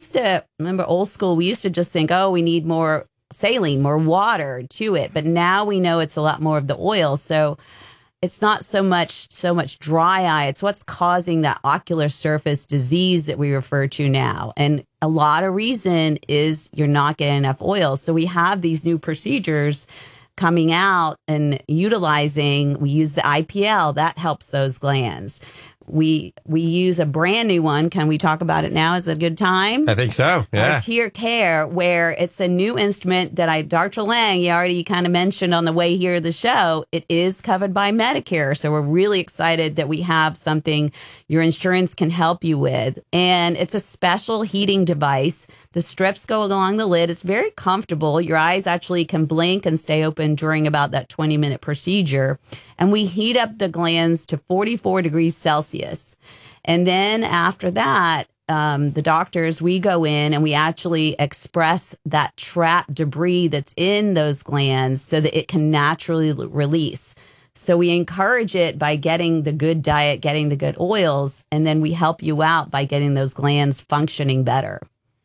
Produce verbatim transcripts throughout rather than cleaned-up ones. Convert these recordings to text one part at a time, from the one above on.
used to, remember old school, we used to just think, oh, we need more saline, more water to it. But now we know it's a lot more of the oil. So it's not so much so much dry eye. It's what's causing that ocular surface disease that we refer to now. And a lot of reason is you're not getting enough oil. So we have these new procedures coming out and utilizing. We use the I P L. That helps those glands. We we use a brand new one. Can we talk about it now? Is it a good time? I think so, yeah. Our TearCare, where it's a new instrument that I, Doctor Lang, you already kind of mentioned on the way here to the show. It is covered by Medicare. So we're really excited that we have something your insurance can help you with. And it's a special heating device. The strips go along the lid. It's very comfortable. Your eyes actually can blink and stay open during about that twenty minute procedure. And we heat up the glands to forty-four degrees Celsius. And then after that, um, the doctors, we go in and we actually express that trapped debris that's in those glands so that it can naturally release. So we encourage it by getting the good diet, getting the good oils, and then we help you out by getting those glands functioning better.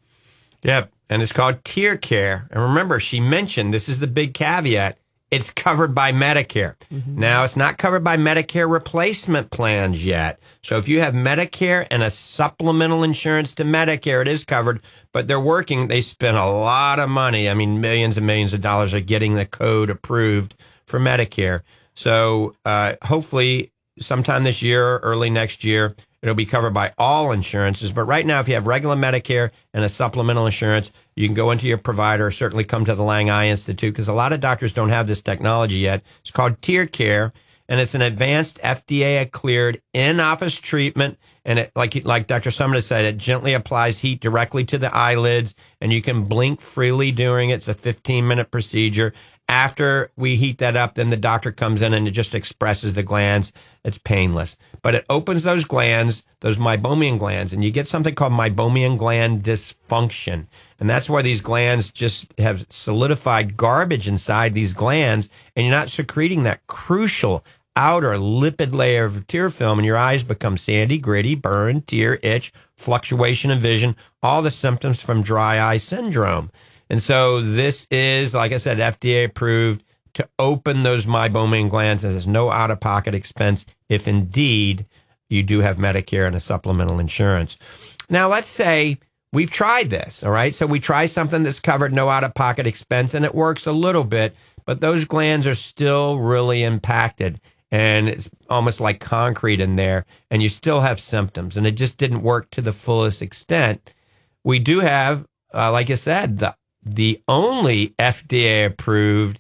Yep, and it's called TearCare. And remember, she mentioned, this is the big caveat, it's covered by Medicare. Mm-hmm. Now, it's not covered by Medicare replacement plans yet. So if you have Medicare and a supplemental insurance to Medicare, it is covered, but they're working. They spend a lot of money. I mean, millions and millions of dollars are getting the code approved for Medicare. So uh, hopefully sometime this year, early next year, it'll be covered by all insurances. But right now, if you have regular Medicare and a supplemental insurance, you can go into your provider, or certainly come to the Lang Eye Institute, because a lot of doctors don't have this technology yet. It's called TearCare, and it's an advanced F D A-cleared in-office treatment. And it, like like Doctor Sumner said, it gently applies heat directly to the eyelids, and you can blink freely during it. It's a fifteen minute procedure. After we heat that up, then the doctor comes in and it just expresses the glands. It's painless. But it opens those glands, those meibomian glands, and you get something called meibomian gland dysfunction. And that's where these glands just have solidified garbage inside these glands, and you're not secreting that crucial outer lipid layer of tear film, and your eyes become sandy, gritty, burn, tear, itch, fluctuation of vision, all the symptoms from dry eye syndrome. And so this is, like I said, F D A approved to open those meibomian glands, and there's no out-of-pocket expense if indeed you do have Medicare and a supplemental insurance. Now, let's say we've tried this, all right? So we try something that's covered, no out-of-pocket expense, and it works a little bit, but those glands are still really impacted, and it's almost like concrete in there, and you still have symptoms, and it just didn't work to the fullest extent. We do have, uh, like I said, the the only F D A-approved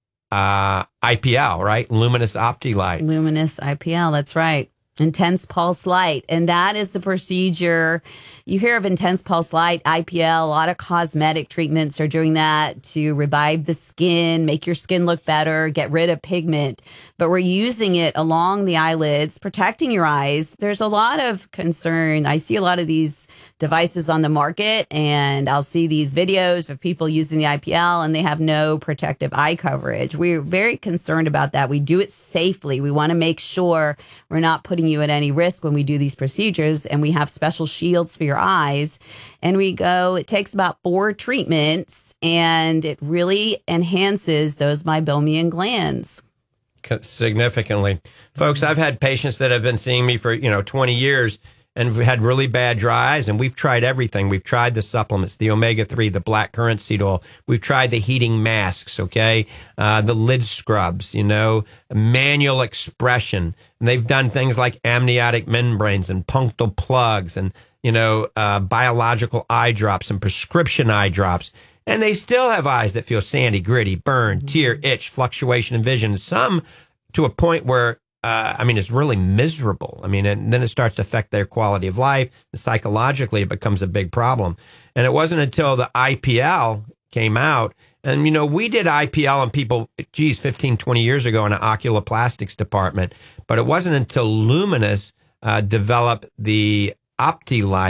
uh, I P L, right? Luminous OptiLight. Luminous I P L, that's right. Intense pulse light. And that is the procedure. You hear of intense pulse light, I P L. A lot of cosmetic treatments are doing that to revive the skin, make your skin look better, get rid of pigment. But we're using it along the eyelids, protecting your eyes. There's a lot of concern. I see a lot of these devices on the market, and I'll see these videos of people using the I P L, and they have no protective eye coverage. We're very concerned about that. We do it safely. We want to make sure we're not putting you at any risk when we do these procedures, and we have special shields for your eyes. And we go, it takes about four treatments, and it really enhances those meibomian glands. Significantly. Folks, I've had patients that have been seeing me for, you know, twenty years and we've had really bad dry eyes, and we've tried everything. We've tried the supplements, the omega three, the black currant seed oil. We've tried the heating masks, okay, uh, the lid scrubs, you know, manual expression. And they've done things like amniotic membranes and punctal plugs and, you know, uh, biological eye drops and prescription eye drops. And they still have eyes that feel sandy, gritty, burn, tear, itch, fluctuation of vision. Some to a point where, uh, I mean, it's really miserable. I mean, and then it starts to affect their quality of life. And psychologically, it becomes a big problem. And it wasn't until the I P L came out. And, you know, we did I P L on people, geez, fifteen, twenty years ago in an oculoplastics department. But it wasn't until Luminous uh, developed the OptiLight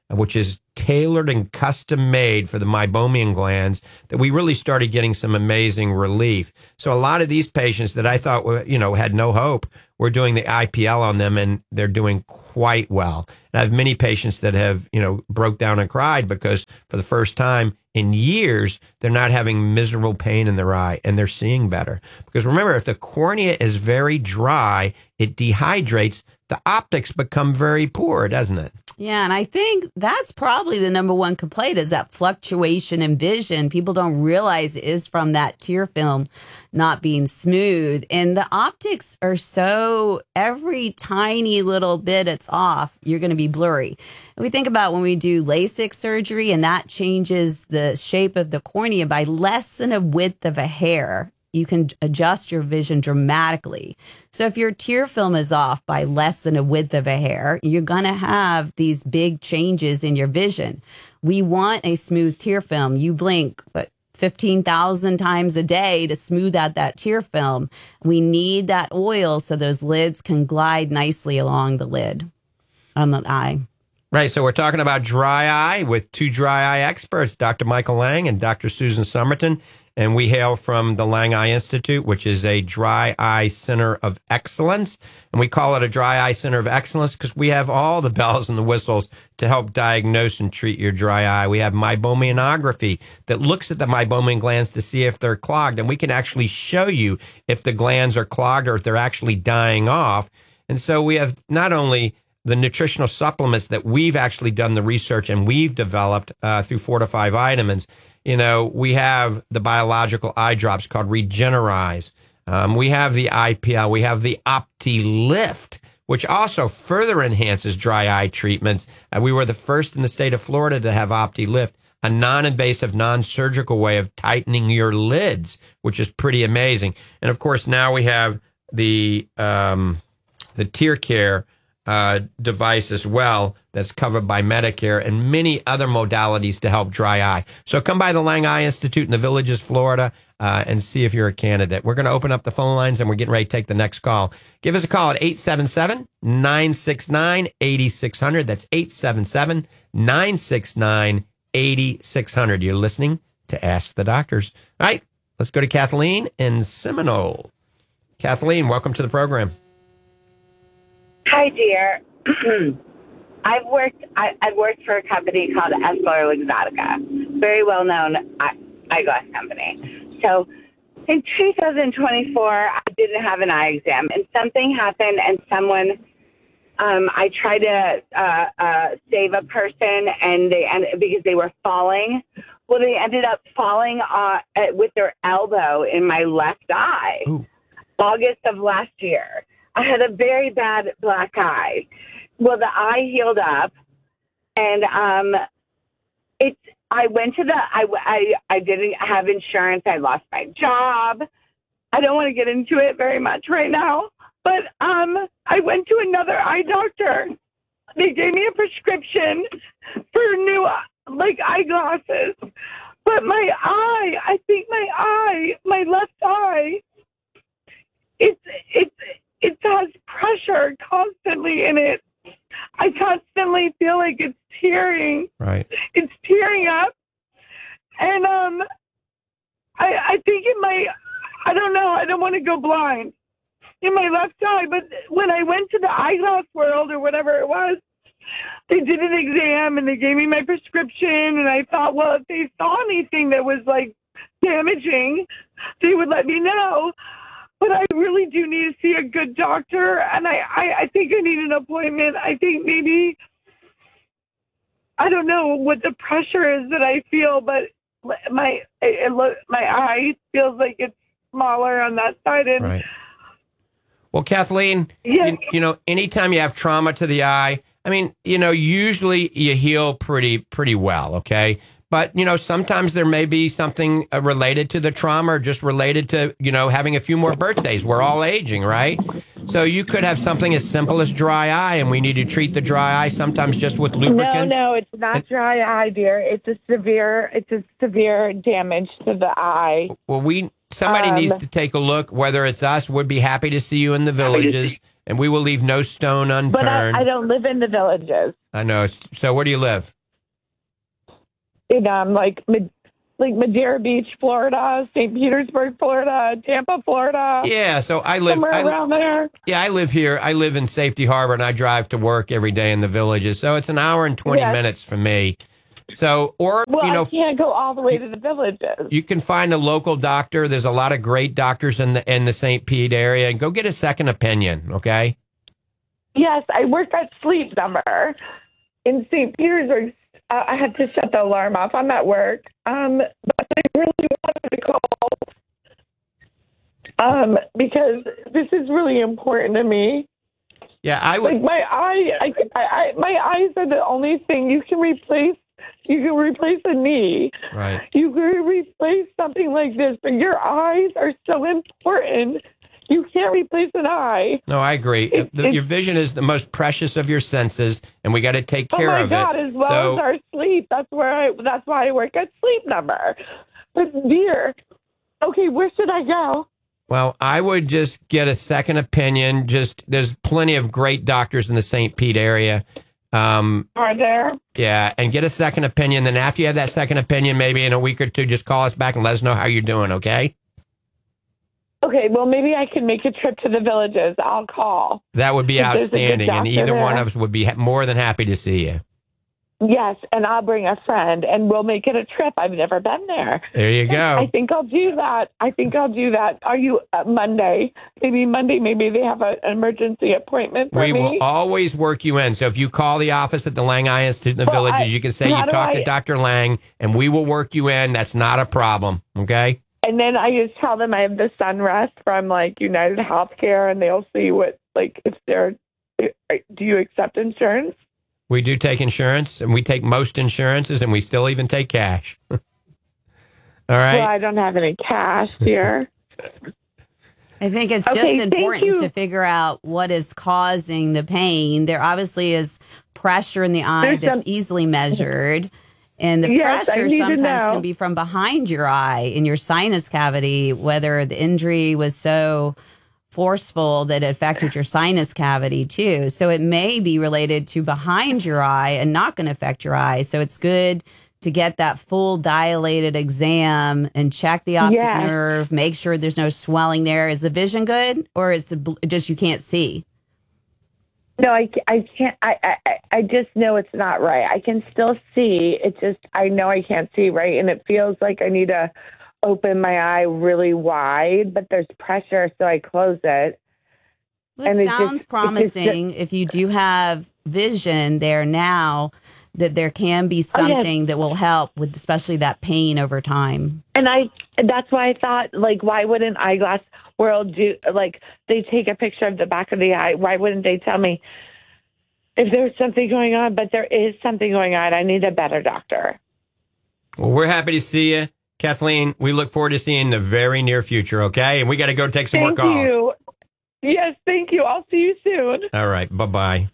which is tailored and custom made for the meibomian glands, that we really started getting some amazing relief. So a lot of these patients that I thought were, you know, had no hope, we're doing the I P L on them and they're doing quite well. And I have many patients that have, you know, broke down and cried because for the first time in years, they're not having miserable pain in their eye and they're seeing better. Because remember, if the cornea is very dry, it dehydrates, the optics become very poor, doesn't it? Yeah, and I think that's probably the number one complaint is that fluctuation in vision. People don't realize it is from that tear film not being smooth. And the optics are so, every tiny little bit it's off, you're going to be blurry. And we think about when we do LASIK surgery and that changes the shape of the cornea by less than a width of a hair. You can adjust your vision dramatically. So if your tear film is off by less than a width of a hair, you're going to have these big changes in your vision. We want a smooth tear film. You blink, but fifteen thousand times a day to smooth out that tear film. We need that oil so those lids can glide nicely along the lid on the eye. Right. So we're talking about dry eye with two dry eye experts, Doctor Michael Lang and Doctor Susan Somerton. And we hail from the Lang Eye Institute, which is a dry eye center of excellence. And we call it a dry eye center of excellence because we have all the bells and the whistles to help diagnose and treat your dry eye. We have meibomianography that looks at the meibomian glands to see if they're clogged. And we can actually show you if the glands are clogged or if they're actually dying off. And so we have not only the nutritional supplements that we've actually done the research and we've developed uh, through Fortify Vitamins. You know, we have the biological eye drops called Regenerize. Um, we have the I P L. We have the OptiLift, which also further enhances dry eye treatments. Uh, we were the first in the state of Florida to have OptiLift, a non-invasive, non-surgical way of tightening your lids, which is pretty amazing. And, of course, now we have the um, the Tear Care uh, device as well that's covered by Medicare and many other modalities to help dry eye. So come by the Lang Eye Institute in the Villages, Florida, uh, and see if you're a candidate. We're going to open up the phone lines and we're getting ready to take the next call. Give us a call at eight seven seven, nine six nine, eight six zero zero. That's eight seven seven, nine six nine, eight six zero zero. You're listening to Ask the Doctors. All right, let's go to Kathleen in Seminole. Kathleen, welcome to the program. Hi, dear. I've worked. I, I've worked for a company called EssilorLuxottica, very well known eye, eyeglass company. So, in two thousand twenty-four, I didn't have an eye exam, and something happened, and someone. Um, I tried to uh, uh, save a person, and they ended because they were falling. Well, they ended up falling uh, with their elbow in my left eye. Ooh. August of last year. I had a very bad black eye. Well, the eye healed up, and um, it's. I went to the. I, I I didn't have insurance. I lost my job. I don't want to get into it very much right now, but um, I went to another eye doctor. They gave me a prescription for new like eyeglasses, but my eye. I think my eye, my left eye. It's it's. It has pressure constantly in it. I constantly feel like it's tearing. Right. It's tearing up. And um, I, I think it might, I don't know, I don't want to go blind in my left eye. But when I went to the eyeglass world or whatever it was, they did an exam and they gave me my prescription. And I thought, well, if they saw anything that was like damaging, they would let me know. But I really do need to see a good doctor, and I, I, I think I need an appointment. I think maybe, I don't know what the pressure is that I feel, but my it, it, my eye feels like it's smaller on that side. And right. Well, Kathleen, yeah. you, you know, anytime you have trauma to the eye, I mean, you know, usually you heal pretty pretty well, okay? But, you know, sometimes there may be something uh, related to the trauma or just related to, you know, having a few more birthdays. We're all aging, right? So you could have something as simple as dry eye, and we need to treat the dry eye sometimes just with lubricants. No, no, it's not dry eye, dear. It's a severe, it's a severe damage to the eye. Well, we somebody um, needs to take a look, whether it's us. We'd be happy to see you in the Villages. and we will leave no stone unturned. But I, I don't live in the Villages. I know. So where do you live? In um, like Mad- like Madeira Beach, Florida, Saint Petersburg, Florida, Tampa, Florida. Yeah, so I live somewhere I, around there. Yeah, I live here. I live in Safety Harbor, and I drive to work every day in the Villages. So it's an hour and twenty yes. minutes for me. So, or well, you know, I can't go all the way to the Villages. You can find a local doctor. There's a lot of great doctors in the in the Saint Pete area, and go get a second opinion. Okay. Yes, I work at Sleep Number in Saint Petersburg. Uh, I had to shut the alarm off. I'm at work, um, but I really wanted to call um, because this is really important to me. Yeah, I would. Like my eye, I, I, I, my eyes are the only thing you can replace. You can replace a knee. Right. You can replace something like this, but your eyes are so important. You can't replace an eye. No, I agree. It, the, your vision is the most precious of your senses, and we got to take care of it. Oh my God, it. as well so, as our sleep. That's where I. That's why I work at Sleep Number. But dear, okay, where should I go? Well, I would just get a second opinion. Just there's plenty of great doctors in the Saint Pete area. Um, Are there? Yeah, and get a second opinion. Then after you have that second opinion, maybe in a week or two, just call us back and let us know how you're doing. Okay. Okay, well, maybe I can make a trip to the Villages. I'll call. That would be if outstanding, and either there. one of us would be ha- more than happy to see you. Yes, and I'll bring a friend, and we'll make it a trip. I've never been there. There you go. I think I'll do that. I think I'll do that. Are you uh, Monday? Maybe Monday. Maybe they have a, an emergency appointment for we me. will always work you in. So if you call the office at the Lang Eye Institute in the well, Villages, I, you can say you talked I, to Doctor Lang, and we will work you in. That's not a problem. Okay. And then I just tell them I have the Sunrest from like United Healthcare, and they'll see what like if they're. Do you accept insurance? We do take insurance, and we take most insurances, and we still even take cash. All right. Well, I don't have any cash here. I think it's okay, just important to figure out what is causing the pain. There obviously is pressure in the eye There's that's some- easily measured. And the Yes, I pressure need to sometimes know. can be from behind your eye in your sinus cavity, whether the injury was so forceful that it affected your sinus cavity too. So it may be related to behind your eye and not going to affect your eye. So it's good to get that full dilated exam and check the optic Yes. nerve, make sure there's no swelling there. Is the vision good, or is it bl- just you can't see? No, I, I can't. I, I, I just know it's not right. I can still see. It just, I know I can't see right. And it feels like I need to open my eye really wide, but there's pressure, so I close it. Well, And it it just- sounds it just- promising if you do have vision there now, that there can be Oh, yes. something that will help with especially that pain over time. And I, that's why I thought, like, why wouldn't Eyeglass World do, like, they take a picture of the back of the eye. Why wouldn't they tell me if there's something going on? But there is something going on. I need a better doctor. Well, we're happy to see you, Kathleen. We look forward to seeing you in the very near future. Okay, and we got to go take some Thank more calls. you. Yes, thank you. I'll see you soon. All right. Bye bye.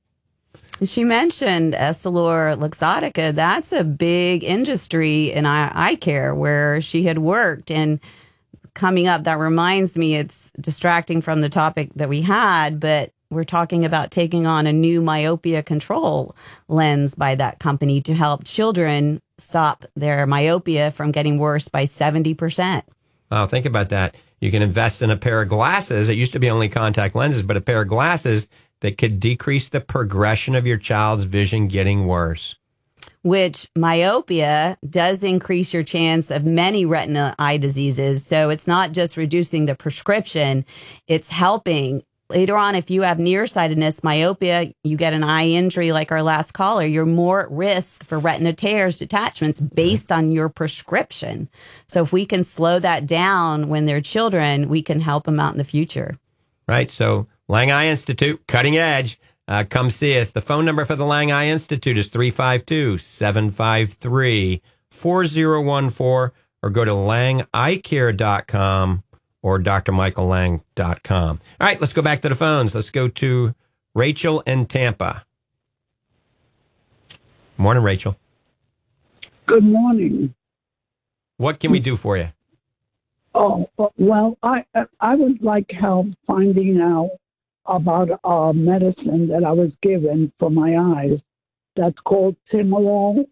She mentioned Essilor Luxottica. That's a big industry in eye, eye care where she had worked. And coming up, that reminds me, it's distracting from the topic that we had, but we're talking about taking on a new myopia control lens by that company to help children stop their myopia from getting worse by seventy percent. Wow, think about that. You can invest in a pair of glasses. It used to be only contact lenses, but a pair of glasses that could decrease the progression of your child's vision getting worse. Which myopia does increase your chance of many retina eye diseases. So it's not just reducing the prescription, it's helping. Later on, if you have nearsightedness, myopia, you get an eye injury like our last caller, you're more at risk for retina tears, detachments based on your prescription. So if we can slow that down when they're children, we can help them out in the future. Right. So Lang Eye Institute, cutting edge. Uh, come see us. The phone number for the Lang Eye Institute is three five two, seven five three, four zero one four, or go to lang eye care dot com or d r michael lang dot com. All right, let's go back to the phones. Let's go to Rachel in Tampa. Morning, Rachel. Good morning. What can we do for you? Oh, well, I I would like help finding out about a medicine that I was given for my eyes that's called Timolol.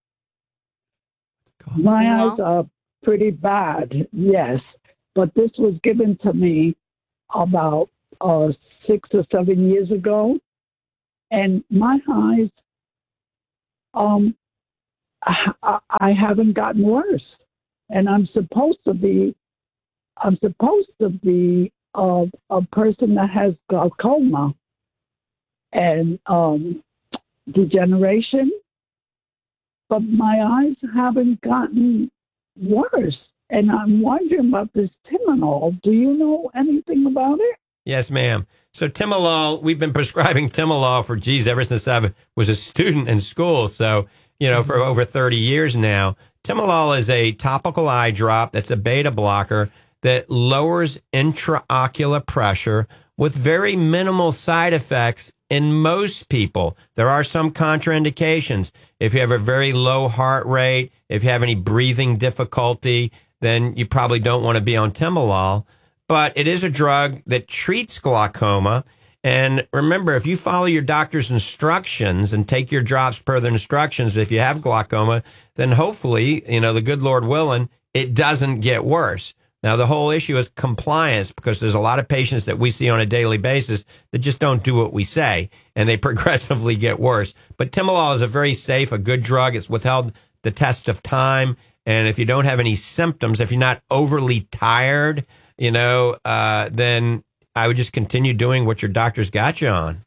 My Timolol? eyes are pretty bad, yes, but this was given to me about uh, six or seven years ago, and my eyes, um, I, I haven't gotten worse, and I'm supposed to be, I'm supposed to be uh, a person that has glaucoma and um, degeneration, but my eyes haven't gotten worse. And I'm wondering about this Timolol. Do you know anything about it? Yes, ma'am. So Timolol, we've been prescribing Timolol for, geez, ever since I was a student in school. So, you know, for over thirty years now. Timolol is a topical eye drop that's a beta blocker that lowers intraocular pressure with very minimal side effects in most people. There are some contraindications. If you have a very low heart rate, if you have any breathing difficulty, then you probably don't want to be on Timolol. But it is a drug that treats glaucoma. And remember, if you follow your doctor's instructions and take your drops per their instructions, if you have glaucoma, then hopefully, you know, the good Lord willing, it doesn't get worse. Now, the whole issue is compliance, because there's a lot of patients that we see on a daily basis that just don't do what we say, and they progressively get worse. But Timolol is a very safe, a good drug. It's withheld the test of time. And if you don't have any symptoms, if you're not overly tired, you know, uh, then I would just continue doing what your doctor's got you on.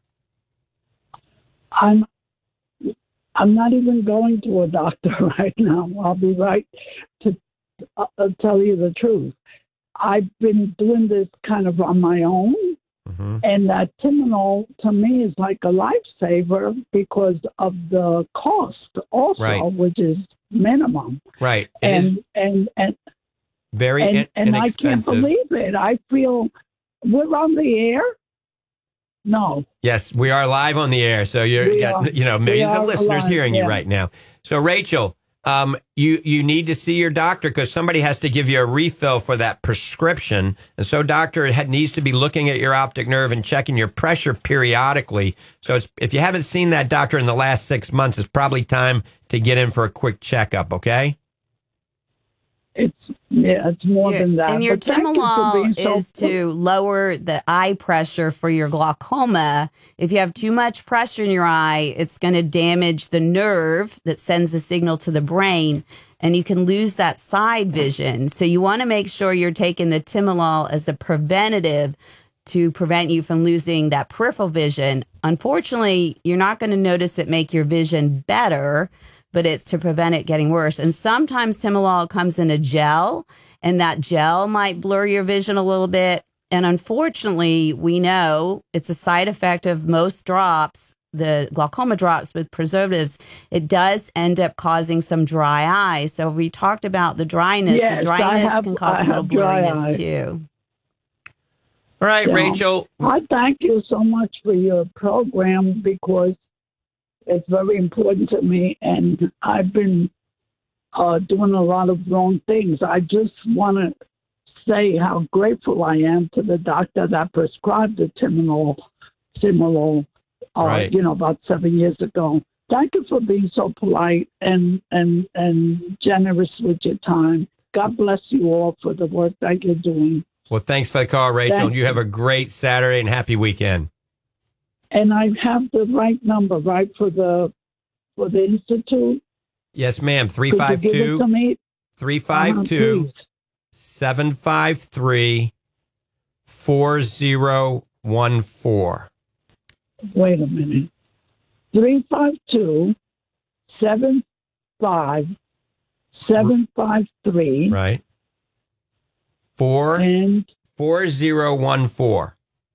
I'm I'm not even going to a doctor right now. I'll be right to uh, tell you the truth. I've been doing this kind of on my own, mm-hmm. and that Timolol to me is like a lifesaver because of the cost also, right. which is minimum. Right. It and, is and and very and, in- and I can't believe it. I feel we're on the air. No. Yes, we are live on the air. So you're, got, are, you know, millions of listeners alive, hearing yeah. you right now. So Rachel, um, you, you need to see your doctor because somebody has to give you a refill for that prescription. And so doctor had, needs to be looking at your optic nerve and checking your pressure periodically. So it's, if you haven't seen that doctor in the last six months, it's probably time to get in for a quick checkup. Okay. It's yeah, it's more your, than that. And your but Timolol so is to lower the eye pressure for your glaucoma. If you have too much pressure in your eye, it's going to damage the nerve that sends the signal to the brain, and you can lose that side vision. So you want to make sure you're taking the Timolol as a preventative to prevent you from losing that peripheral vision. Unfortunately, you're not going to notice it make your vision better, but it's to prevent it getting worse. And sometimes Timolol comes in a gel, and that gel might blur your vision a little bit. And unfortunately, we know it's a side effect of most drops, the glaucoma drops with preservatives. It does end up causing some dry eyes. So we talked about the dryness. Yes, the dryness have, can cause a little blurriness too. All right, so, Rachel. I thank you so much for your program because it's very important to me, and I've been uh, doing a lot of wrong things. I just want to say how grateful I am to the doctor that prescribed the Timolol, Timolol uh, right. you know, about seven years ago. Thank you for being so polite and, and, and generous with your time. God bless you all for the work that you're doing. Well, thanks for the call, Rachel. Thank you have a great Saturday and happy weekend. And I have the right number, right, for the for the institute? Yes, ma'am. three five two, three five two, seven five three, four zero one four. Wait a minute. three five two, seven five, seven five three. Right. Four, and four zero one four.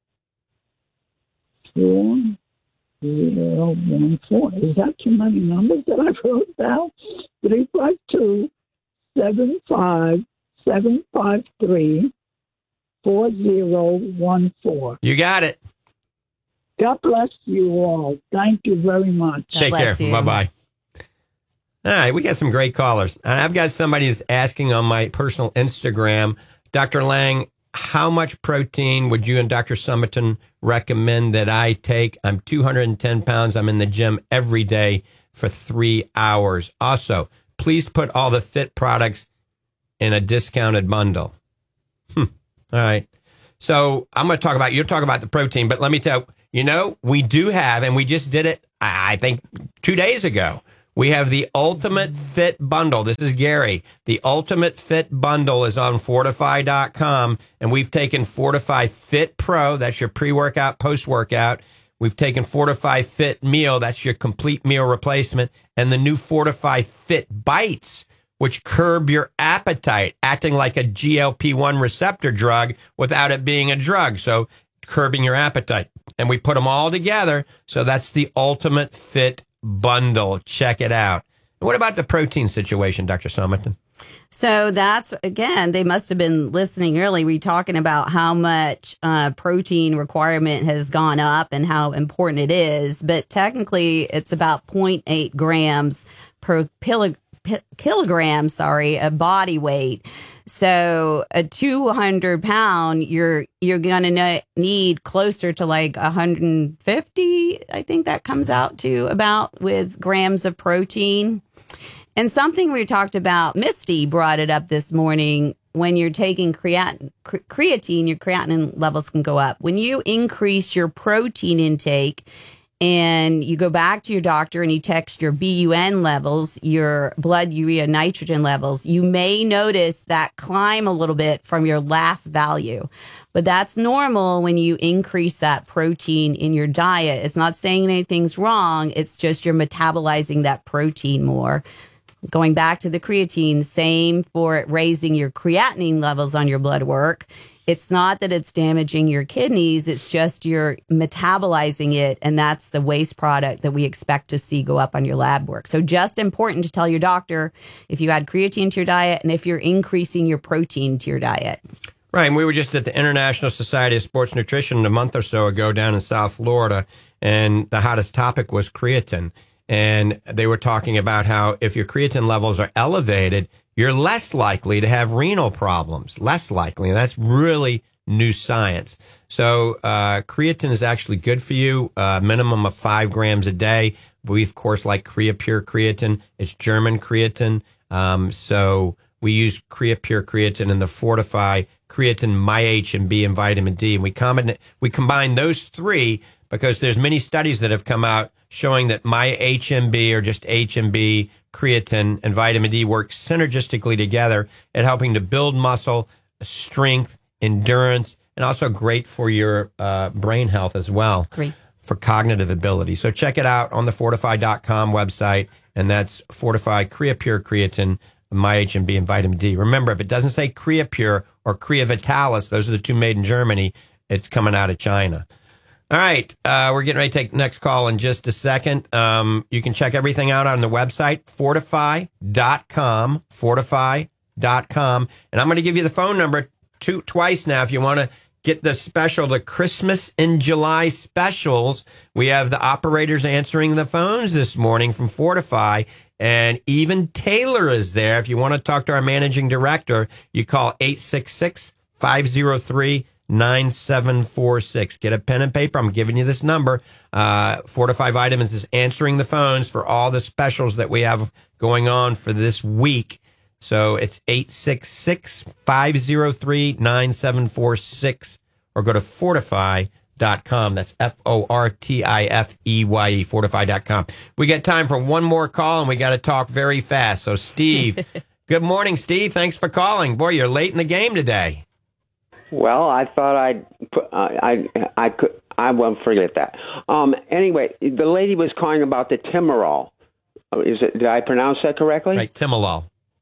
Four zero one four. Is that too many numbers that I wrote down? Three five two seven five seven five three four zero one four. You got it. God bless you all. Thank you very much. God Take care. you. Bye bye. All right, we got some great callers. And I've got somebody who's asking on my personal Instagram, Doctor Lang, how much protein would you and Doctor Summerton recommend that I take? I'm two hundred ten pounds. I'm in the gym every day for three hours. Also, please put all the Fit products in a discounted bundle. Hmm. All right. So I'm going to talk about, you'll talk about the protein, but let me tell you, you know, we do have, and we just did it, I think, two days ago. We have the Ultimate Fit Bundle. This is Gary. The Ultimate Fit Bundle is on Fortify dot com, and we've taken Fortify Fit Pro, that's your pre-workout, post-workout. We've taken Fortify Fit Meal, that's your complete meal replacement, and the new Fortify Fit Bites, which curb your appetite, acting like a G L P one receptor drug without it being a drug. So curbing your appetite. And we put them all together. So that's the Ultimate Fit Bundle. Check it out. What about the protein situation, Doctor Summerton? So that's, again, they must have been listening early. We were talking about how much uh, protein requirement has gone up and how important it is. But technically, it's about zero point eight grams per kilogram. kilogram, sorry, of body weight. So a two hundred pound, you're you're going to need closer to like one hundred fifty, I think that comes out to about, with grams of protein. And something we talked about, Misty brought it up this morning, when you're taking creat- creatine, your creatinine levels can go up. When you increase your protein intake, and you go back to your doctor and you text your B U N levels, your blood urea nitrogen levels, you may notice that climb a little bit from your last value. But that's normal when you increase that protein in your diet. It's not saying anything's wrong. It's just you're metabolizing that protein more. Going back to the creatine, same for raising your creatinine levels on your blood work. It's not that it's damaging your kidneys. It's just you're metabolizing it. And that's the waste product that we expect to see go up on your lab work. So just important to tell your doctor if you add creatine to your diet and if you're increasing your protein to your diet. Right. And we were just at the International Society of Sports Nutrition a month or so ago down in South Florida. And the hottest topic was creatine. And they were talking about how if your creatine levels are elevated, you're less likely to have renal problems, less likely. And that's really new science. So uh, creatine is actually good for you, a uh, minimum of five grams a day. We, of course, like Creapure creatine. It's German creatine. Um, so we use Creapure creatine and the Fortify creatine, My H M B, and vitamin D. And we combine, we combine those three because there's many studies that have come out showing that My H M B or just H M B, creatine, and vitamin D work synergistically together at helping to build muscle, strength, endurance, and also great for your uh, brain health as well. Great. For cognitive ability. So check it out on the Fortify dot com website, and that's Fortify Creapure creatine, My H M B, and vitamin D. Remember, if it doesn't say Creapure or Creavitalis, those are the two made in Germany, it's coming out of China. All right, uh, we're getting ready to take the next call in just a second. Um, you can check everything out on the website, Fortify dot com, Fortify dot com. And I'm going to give you the phone number two, twice now if you want to get the special, the Christmas in July specials. We have the operators answering the phones this morning from Fortify, and even Taylor is there. If you want to talk to our managing director, you call eight six six, five oh three, nine seven four six. Get a pen and paper. I'm giving you this number. Uh, Fortify Vitamins is answering the phones for all the specials that we have going on for this week. So it's eight six six, five oh three, nine seven four six, or go to Fortify dot com. That's F O R T I F E Y E, Fortify dot com. We got time for one more call, and we got to talk very fast. So, Steve, good morning, Steve. Thanks for calling. Boy, you're late in the game today. Well, I thought I'd put, uh, I I could I won't forget that. Um, anyway, the lady was calling about the Timolol. Is it? Did I pronounce that correctly? Right, Timolol.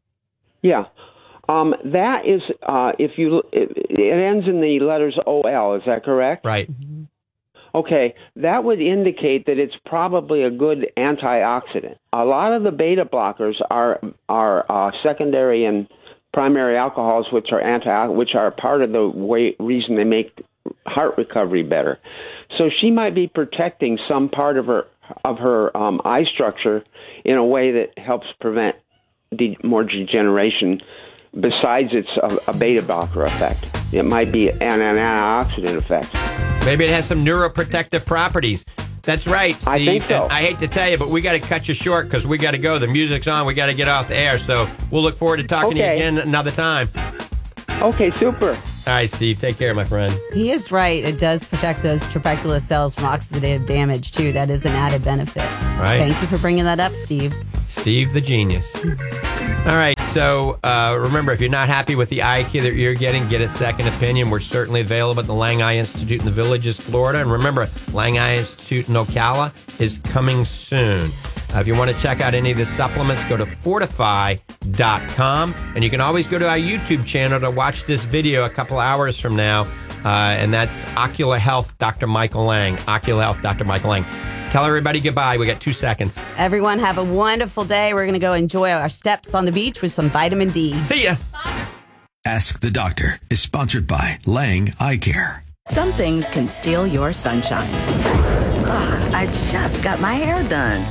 Yeah, um, that is uh, if you it, it ends in the letters O L. Is that correct? Right. Okay, that would indicate that it's probably a good antioxidant. A lot of the beta blockers are are uh, secondary and primary alcohols, which are anti, which are part of the way reason they make heart recovery better. So she might be protecting some part of her of her um, eye structure in a way that helps prevent de- more degeneration besides it's a, a beta blocker effect. It might be an, an antioxidant effect. Maybe it has some neuroprotective properties. That's right, Steve. I think so. And I hate to tell you, but we got to cut you short because we got to go. The music's on. We got to get off the air. So we'll look forward to talking okay. to you again another time. Okay, super. All right, Steve. Take care, my friend. He is right. It does protect those trabeculous cells from oxidative damage, too. That is an added benefit. Right. Thank you for bringing that up, Steve. Steve the genius. All right, so uh, remember, if you're not happy with the eye care that you're getting, get a second opinion. We're certainly available at the Lang Eye Institute in the Villages, Florida. And remember, Lang Eye Institute in Ocala is coming soon. Uh, if you want to check out any of the supplements, go to fortify dot com. And you can always go to our YouTube channel to watch this video a couple hours from now. Uh, and that's Ocular Health, Doctor Michael Lang. Ocular Health, Doctor Michael Lang. Tell everybody goodbye. We got two seconds. Everyone have a wonderful day. We're going to go enjoy our steps on the beach with some vitamin D. See ya. Ask the Doctor is sponsored by Lang Eye Care. Some things can steal your sunshine. Ugh, I just got my hair done.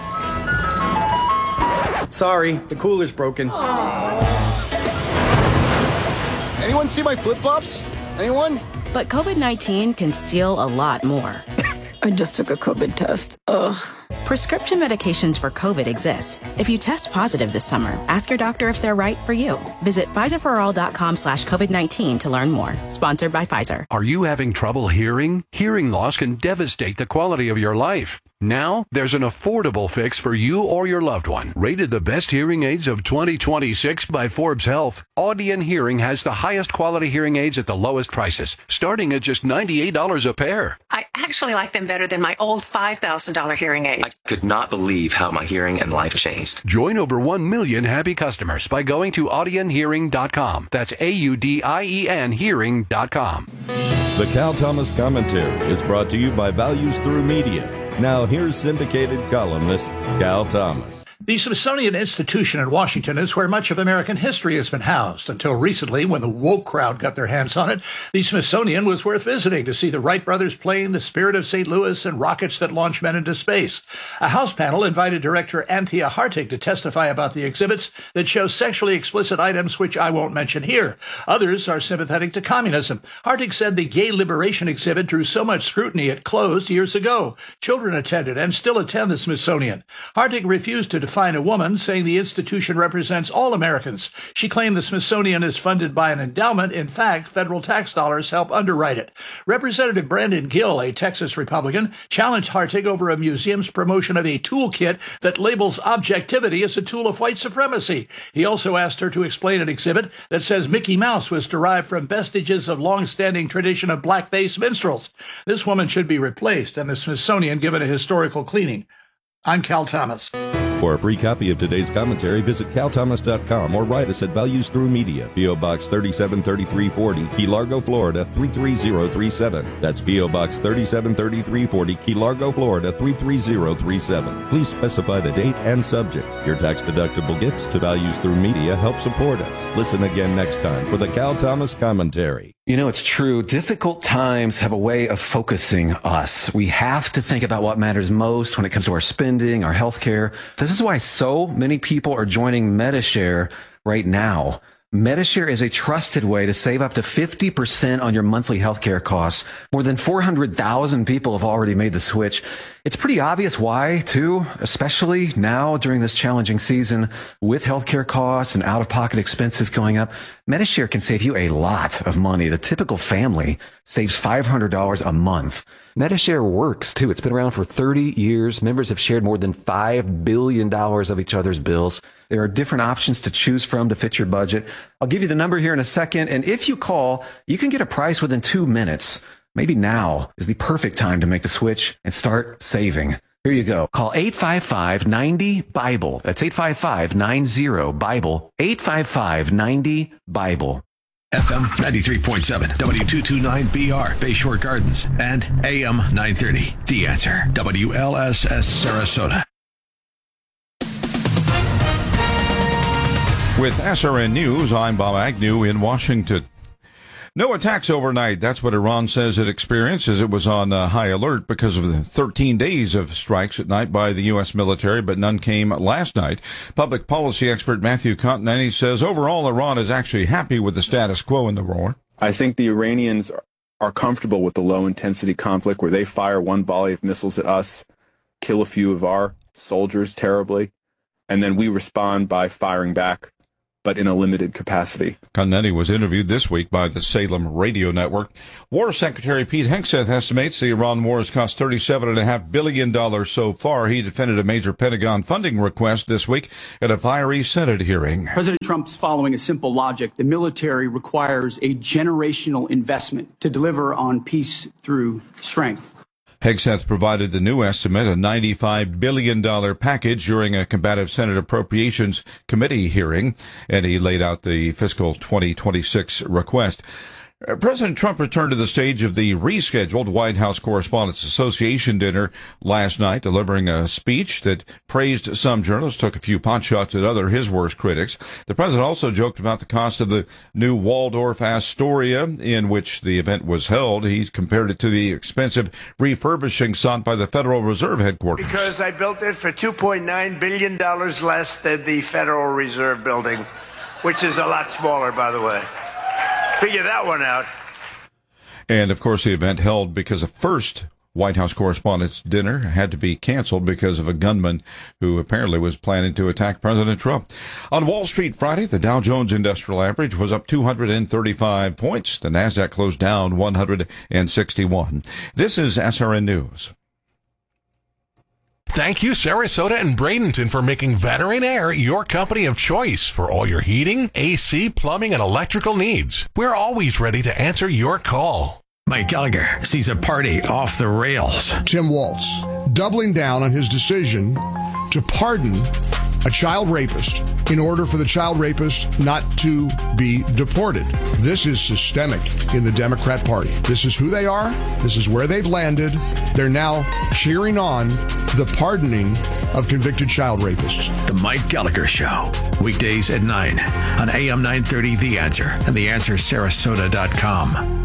Sorry, the cooler's broken. Anyone see my flip-flops? Anyone? But COVID nineteen can steal a lot more. I just took a COVID test. Ugh. Prescription medications for COVID exist. If you test positive this summer, ask your doctor if they're right for you. Visit Pfizer for all dot com slash COVID nineteen to learn more. Sponsored by Pfizer. Are you having trouble hearing? Hearing loss can devastate the quality of your life. Now, there's an affordable fix for you or your loved one. Rated the best hearing aids of twenty twenty-six by Forbes Health, Audion Hearing has the highest quality hearing aids at the lowest prices, starting at just ninety-eight dollars a pair. I actually like them better than my old five thousand dollars hearing aid. I could not believe how my hearing and life changed. Join over one million happy customers by going to audion hearing dot com. That's A U D I E N hearing dot com. The Cal Thomas Commentary is brought to you by Values Through Media. Now here's syndicated columnist Cal Thomas. The Smithsonian Institution in Washington is where much of American history has been housed. Until recently, when the woke crowd got their hands on it, the Smithsonian was worth visiting to see the Wright brothers plane, the Spirit of Saint Louis, and rockets that launch men into space. A House panel invited director Anthea Hartig to testify about the exhibits that show sexually explicit items, which I won't mention here. Others are sympathetic to communism. Hartig said the Gay Liberation exhibit drew so much scrutiny it closed years ago. Children attended and still attend the Smithsonian. Hartig refused to define a woman, saying the institution represents all Americans. She claimed the Smithsonian is funded by an endowment. In fact, federal tax dollars help underwrite it. Representative Brandon Gill, a Texas Republican, challenged Hartig over a museum's promotion of a toolkit that labels objectivity as a tool of white supremacy. He also asked her to explain an exhibit that says Mickey Mouse was derived from vestiges of long-standing tradition of blackface minstrels. This woman should be replaced and the Smithsonian given a historical cleaning. I'm Cal Thomas. For a free copy of today's commentary, visit cal thomas dot com or write us at Values Through Media, P O. Box thirty-seven thirty-three forty, Key Largo, Florida three three zero three seven. That's P O. Box thirty-seven thirty-three forty, Key Largo, Florida three three zero three seven. Please specify the date and subject. Your tax-deductible gifts to Values Through Media help support us. Listen again next time for the Cal Thomas Commentary. You know, it's true. Difficult times have a way of focusing us. We have to think about what matters most when it comes to our spending, our health care. This is why so many people are joining Medi-Share right now. Medi-Share is a trusted way to save up to fifty percent on your monthly healthcare costs. More than four hundred thousand people have already made the switch. It's pretty obvious why, too, especially now during this challenging season with healthcare costs and out-of-pocket expenses going up. Medi-Share can save you a lot of money. The typical family saves five hundred dollars a month. Medi-Share works, too. It's been around for thirty years. Members have shared more than five billion dollars of each other's bills. There are different options to choose from to fit your budget. I'll give you the number here in a second, and if you call, you can get a price within two minutes. Maybe now is the perfect time to make the switch and start saving. Here you go. Call eight five five, nine zero, BIBLE. That's eight five five, nine zero, BIBLE. eight five five, nine zero, BIBLE. F M ninety-three point seven, W two twenty-nine B R, Bayshore Gardens, and A M nine thirty. The Answer, W L S S Sarasota. With S R N News, I'm Bob Agnew in Washington. No attacks overnight. That's what Iran says it experienced, as it was on uh, high alert because of the thirteen days of strikes at night by the U S military, but none came last night. Public policy expert Matthew Continetti says overall Iran is actually happy with the status quo in the war. I think the Iranians are comfortable with the low-intensity conflict where they fire one volley of missiles at us, kill a few of our soldiers terribly, and then we respond by firing back, but in a limited capacity. Continetti was interviewed this week by the Salem Radio Network. War Secretary Pete Hegseth estimates the Iran war has cost thirty-seven point five billion dollars so far. He defended a major Pentagon funding request this week at a fiery Senate hearing. President Trump's following a simple logic. The military requires a generational investment to deliver on peace through strength. Hegseth provided the new estimate, a ninety-five billion dollars package, during a combative Senate Appropriations Committee hearing, and he laid out the fiscal twenty twenty-six request. President Trump returned to the stage of the rescheduled White House Correspondents Association dinner last night, delivering a speech that praised some journalists, took a few potshots at other, his worst critics. The president also joked about the cost of the new Waldorf Astoria in which the event was held. He compared it to the expensive refurbishing sought by the Federal Reserve headquarters. Because I built it for two point nine billion dollars less than the Federal Reserve building, which is a lot smaller, by the way. Figure that one out. And, of course, the event held because a first White House Correspondents' Dinner had to be canceled because of a gunman who apparently was planning to attack President Trump. On Wall Street Friday, the Dow Jones Industrial Average was up two hundred thirty-five points. The Nasdaq closed down one hundred sixty-one. This is S R N News. Thank you, Sarasota and Bradenton, for making Veteran Air your company of choice for all your heating, A C, plumbing, and electrical needs. We're always ready to answer your call. Mike Gallagher sees a party off the rails. Tim Waltz doubling down on his decision to pardon a child rapist in order for the child rapist not to be deported. This is systemic in the Democrat Party. This is who they are. This is where they've landed. They're now cheering on the pardoning of convicted child rapists. The Mike Gallagher Show, weekdays at nine on A M nine thirty The Answer and the answer sarasota dot com.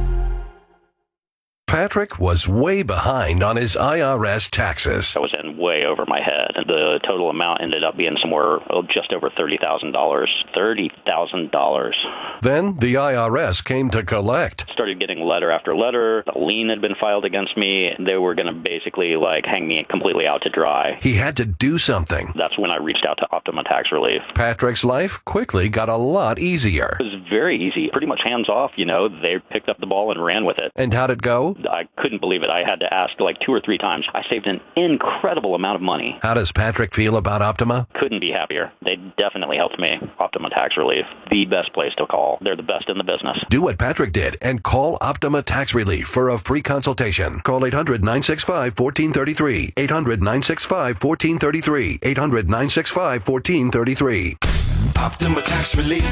Patrick was way behind on his I R S taxes. I was in way over my head. The total amount ended up being somewhere oh, just over thirty thousand dollars. thirty thousand dollars. Then the I R S came to collect. Started getting letter after letter. A lien had been filed against me. They were going to basically like hang me completely out to dry. He had to do something. That's when I reached out to Optima Tax Relief. Patrick's life quickly got a lot easier. It was very easy. Pretty much hands off, you know. They picked up the ball and ran with it. And how'd it go? I couldn't believe it. I had to ask like two or three times. I saved an incredible amount of money. How does Patrick feel about Optima? Couldn't be happier. They definitely helped me. Optima Tax Relief, the best place to call. They're the best in the business. Do what Patrick did and call Optima Tax Relief for a free consultation. Call eight hundred nine six five one four three three. eight hundred nine six five one four three three. eight hundred nine six five one four three three. Optima Tax Relief.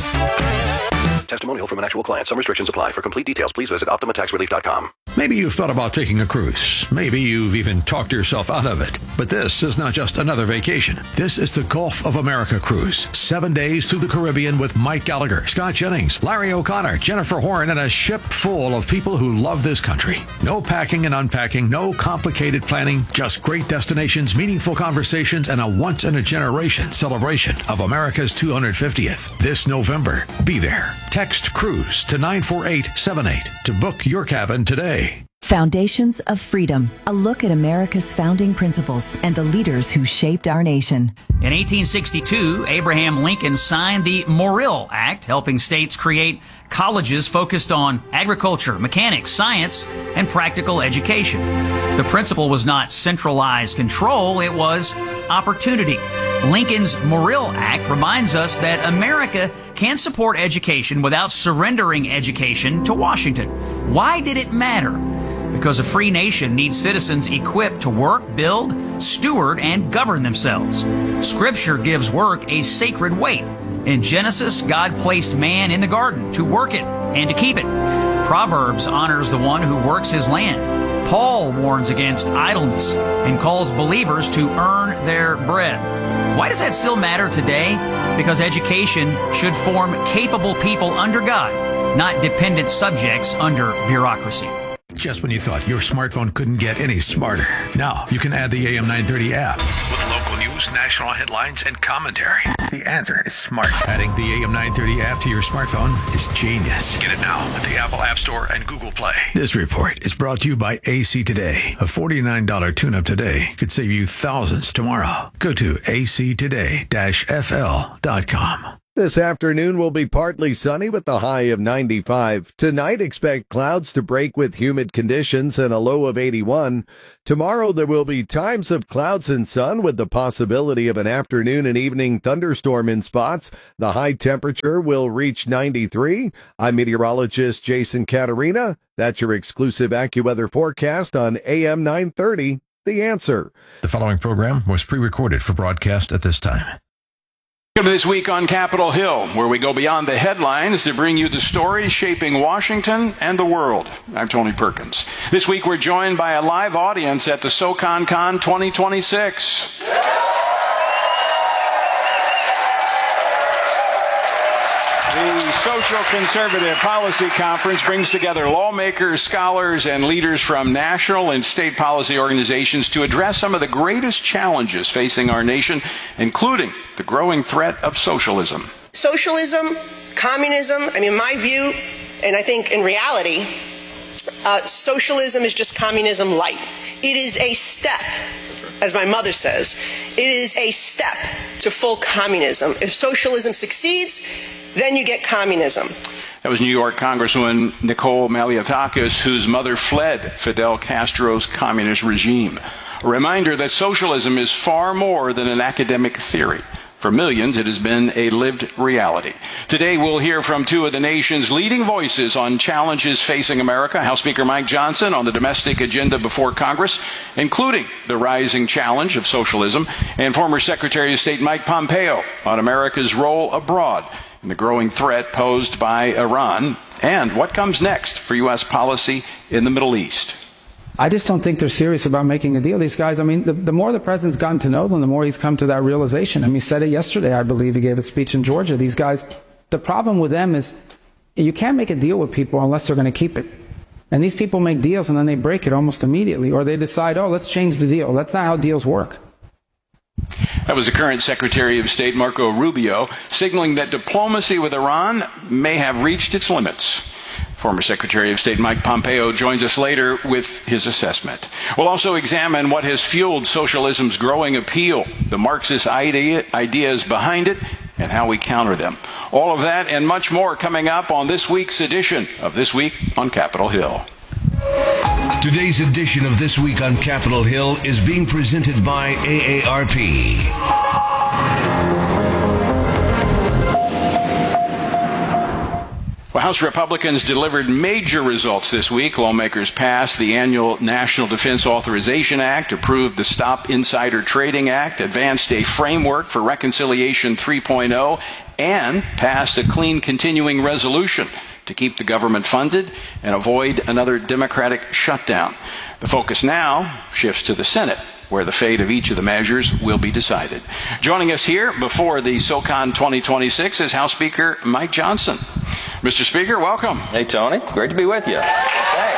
Testimonial from an actual client. Some restrictions apply. For complete details, please visit optima tax relief dot com. Maybe you've thought about taking a cruise. Maybe you've even talked yourself out of it. But this is not just another vacation. This is the Gulf of America cruise. Seven days through the Caribbean with Mike Gallagher, Scott Jennings, Larry O'Connor, Jennifer Horn, and a ship full of people who love this country. No packing and unpacking, no complicated planning, just great destinations, meaningful conversations, and a once-in-a-generation celebration of America's two hundred fiftieth. This November, be there. Text CRUISE to nine four eight seven eight to book your cabin today. Foundations of Freedom, a look at America's founding principles and the leaders who shaped our nation. In eighteen sixty-two, Abraham Lincoln signed the Morrill Act, helping states create colleges focused on agriculture, mechanics, science, and practical education. The principle was not centralized control, it was opportunity. Lincoln's Morrill Act reminds us that America can support education without surrendering education to Washington. Why did it matter? Because a free nation needs citizens equipped to work, build, steward, and govern themselves. Scripture gives work a sacred weight. In Genesis, God placed man in the garden to work it and to keep it. Proverbs honors the one who works his land. Paul warns against idleness and calls believers to earn their bread. Why does that still matter today? Because education should form capable people under God not dependent subjects under bureaucracy. Just when you thought your smartphone couldn't get any smarter, now you can add the A M nine thirty app with local news, national headlines, and commentary. The answer is smart. Adding the A M nine thirty app to your smartphone is genius. Get it now at the Apple App Store and Google Play. This report is brought to you by A C Today. A forty-nine dollars tune-up today could save you thousands tomorrow. Go to A C today dash F L dot com. This afternoon will be partly sunny with a high of ninety-five. Tonight, expect clouds to break with humid conditions and a low of eighty-one. Tomorrow, there will be times of clouds and sun with the possibility of an afternoon and evening thunderstorm in spots. The high temperature will reach ninety-three. I'm meteorologist Jason Caterina. That's your exclusive AccuWeather forecast on A M nine thirty. The Answer. The following program was pre-recorded for broadcast at this time. Welcome to This Week on Capitol Hill, where we go beyond the headlines to bring you the stories shaping Washington and the world. I'm Tony Perkins. This week we're joined by a live audience at the SoConCon twenty twenty-six. The Social Conservative Policy Conference brings together lawmakers, scholars, and leaders from national and state policy organizations to address some of the greatest challenges facing our nation, including the growing threat of socialism. Socialism, communism, I mean, my view, and I think in reality, uh, socialism is just communism light. It is a step, as my mother says, it is a step to full communism. If socialism succeeds, then you get communism. That was New York Congresswoman Nicole Malliotakis, whose mother fled Fidel Castro's communist regime. A reminder that socialism is far more than an academic theory. For millions, it has been a lived reality. Today, we'll hear from two of the nation's leading voices on challenges facing America. House Speaker Mike Johnson on the domestic agenda before Congress, including the rising challenge of socialism, and former Secretary of State Mike Pompeo on America's role abroad and the growing threat posed by Iran, and what comes next for U S policy in the Middle East. I just don't think they're serious about making a deal. These guys, I mean, the, the more the president's gotten to know them, the more he's come to that realization. I mean, he said it yesterday, I believe. He gave a speech in Georgia. These guys, the problem with them is you can't make a deal with people unless they're going to keep it. And these people make deals and then they break it almost immediately, or they decide, oh, let's change the deal. That's not how deals work. That was the current Secretary of State Marco Rubio signaling that diplomacy with Iran may have reached its limits. Former Secretary of State Mike Pompeo joins us later with his assessment. We'll also examine what has fueled socialism's growing appeal, the Marxist idea, ideas behind it, and how we counter them. All of that and much more coming up on this week's edition of This Week on Capitol Hill. Today's edition of This Week on Capitol Hill is being presented by A A R P. Well, House Republicans delivered major results this week. Lawmakers passed the annual National Defense Authorization Act, approved the Stop Insider Trading Act, advanced a framework for Reconciliation three point oh, and passed a clean continuing resolution to keep the government funded and avoid another Democratic shutdown. The focus now shifts to the Senate, where the fate of each of the measures will be decided. Joining us here before the SoCon twenty twenty-six is House Speaker Mike Johnson. Mister Speaker, welcome. Hey, Tony. Great to be with you. Thanks.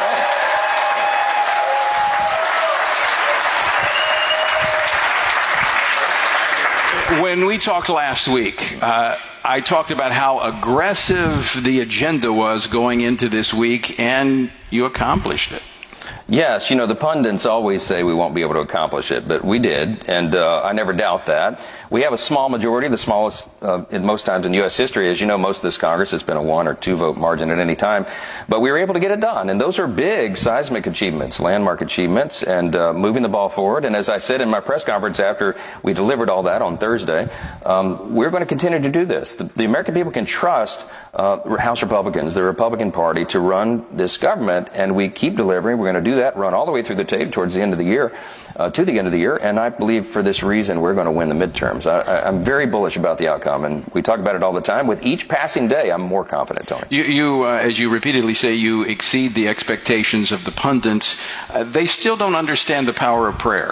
When we talked last week, uh, I talked about how aggressive the agenda was going into this week, and you accomplished it. Yes, you know, the pundits always say we won't be able to accomplish it, but we did, and uh, I never doubt that. We have a small majority, the smallest uh, in most times in U S history. As you know, most of this Congress has been a one or two vote margin at any time, but we were able to get it done, and those are big seismic achievements, landmark achievements, and uh, moving the ball forward. And as I said in my press conference after we delivered all that on Thursday, um, we're going to continue to do this. The, the American people can trust uh, House Republicans, the Republican Party, to run this government, and we keep delivering. We're going to do that, run all the way through the tape towards the end of the year, uh, to the end of the year, and I believe for this reason we're going to win the midterms. I, I, I'm very bullish about the outcome, and we talk about it all the time. With each passing day, I'm more confident, Tony. You, you uh, as you repeatedly say, you exceed the expectations of the pundits. Uh, they still don't understand the power of prayer.